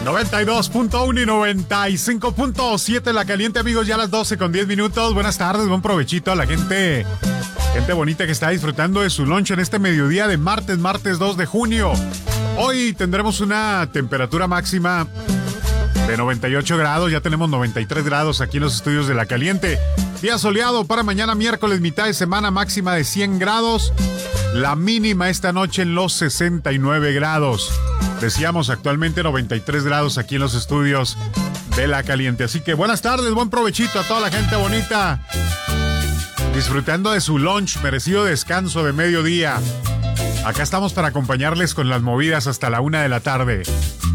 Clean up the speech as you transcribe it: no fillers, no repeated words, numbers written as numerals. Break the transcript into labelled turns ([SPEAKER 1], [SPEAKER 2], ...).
[SPEAKER 1] 92.1 y 95.7 La Caliente, amigos, ya a las 12:10. Buenas tardes, buen provechito a la gente bonita que está disfrutando de su lunch en este mediodía de martes 2 de junio. Hoy tendremos una temperatura máxima de 98 grados, ya tenemos 93 grados aquí en los estudios de La Caliente. Día soleado para mañana miércoles, mitad de semana, máxima de 100 grados. La mínima esta noche en los 69 grados. Decíamos actualmente 93 grados aquí en los estudios de La Caliente. Así que buenas tardes, buen provechito a toda la gente bonita. Disfrutando de su lunch, merecido descanso de mediodía. Acá estamos para acompañarles con las movidas hasta la 1 de la tarde.